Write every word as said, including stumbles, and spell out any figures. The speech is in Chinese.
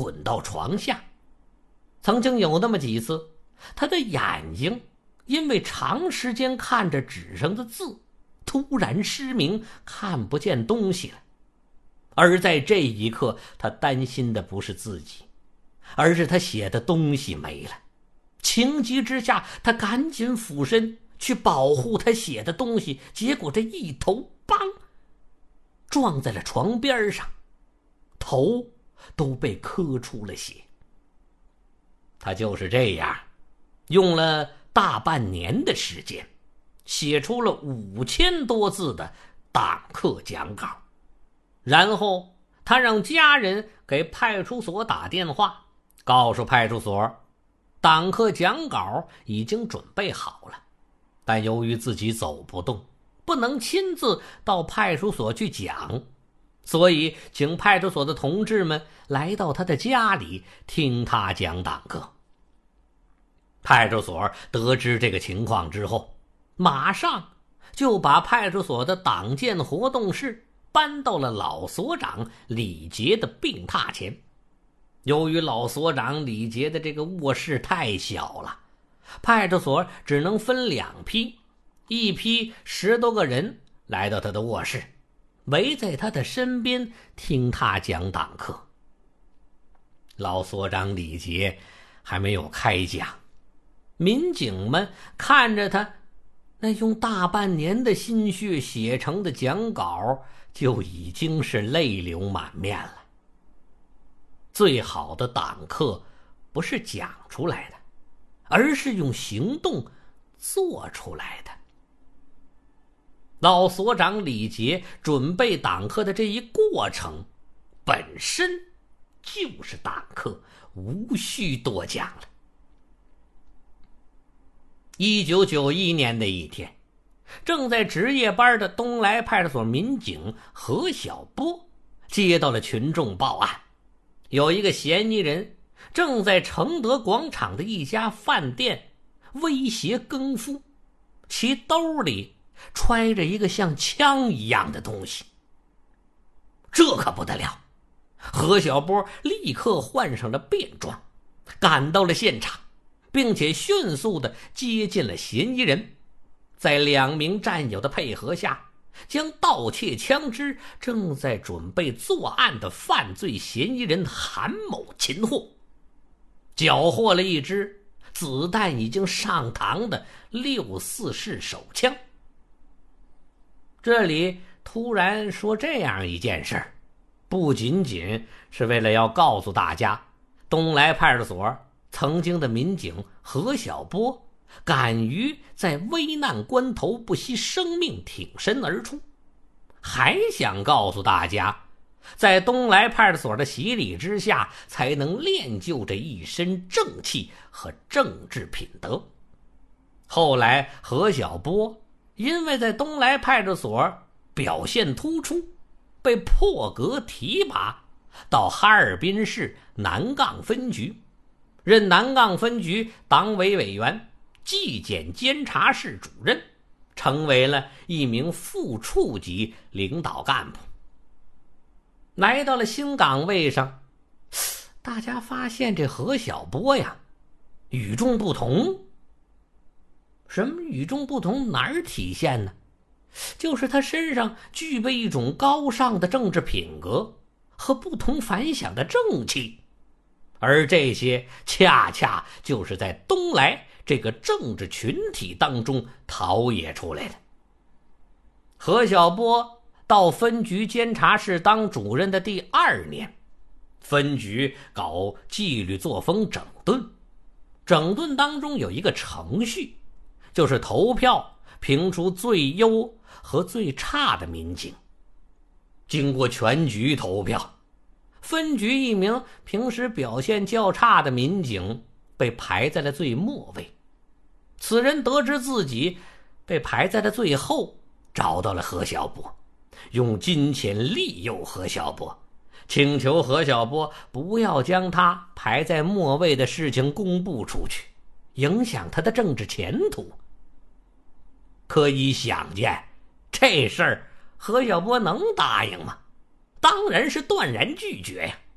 滚到床下。曾经有那么几次，他的眼睛因为长时间看着纸上的字，突然失明，看不见东西了。而在这一刻，他担心的不是自己，而是他写的东西没了。情急之下，他赶紧俯身去保护他写的东西，结果这一头梆撞在了床边上，头都被磕出了血。他就是这样用了大半年的时间，写出了五千多字的党课讲稿。然后他让家人给派出所打电话，告诉派出所党课讲稿已经准备好了，但由于自己走不动，不能亲自到派出所去讲，所以请派出所的同志们来到他的家里听他讲党课。派出所得知这个情况之后，马上就把派出所的党建活动室搬到了老所长李杰的病榻前。由于老所长李杰的这个卧室太小了，派出所只能分两批，一批十多个人来到他的卧室，围在他的身边听他讲党课。老所长李杰还没有开讲，民警们看着他那用大半年的心血写成的讲稿，就已经是泪流满面了。最好的党课不是讲出来的，而是用行动做出来的。老所长李杰准备党课的这一过程本身就是党课，无需多讲了。一九九一年的一天，正在值夜班的东来派出所民警何小波接到了群众报案，有一个嫌疑人正在承德广场的一家饭店威胁更夫，其兜里揣着一个像枪一样的东西。这可不得了，何小波立刻换上了便装，赶到了现场，并且迅速地接近了嫌疑人，在两名战友的配合下，将盗窃枪支正在准备作案的犯罪嫌疑人韩某擒获，缴获了一支子弹已经上膛的六四式手枪。这里突然说这样一件事，不仅仅是为了要告诉大家，东来派出所曾经的民警何小波敢于在危难关头不惜生命挺身而出，还想告诉大家，在东来派出所的洗礼之下，才能练就着一身正气和政治品德。后来何小波因为在东来派出所表现突出，被破格提拔到哈尔滨市南岗分局，任南岗分局党委委员、纪检监察室主任，成为了一名副处级领导干部。来到了新岗位上，大家发现这何小波呀与众不同。什么与众不同？哪儿体现呢？就是他身上具备一种高尚的政治品格和不同凡响的正气，而这些恰恰就是在东来这个政治群体当中陶冶出来的。何小波到分局监察室当主任的第二年，分局搞纪律作风整顿，整顿当中有一个程序，就是投票评出最优和最差的民警。经过全局投票，分局一名平时表现较差的民警被排在了最末位。此人得知自己被排在了最后，找到了何小波，用金钱利诱何小波，请求何小波不要将他排在末位的事情公布出去，影响他的政治前途。可以想见，这事儿何小波能答应吗？当然是断然拒绝呀。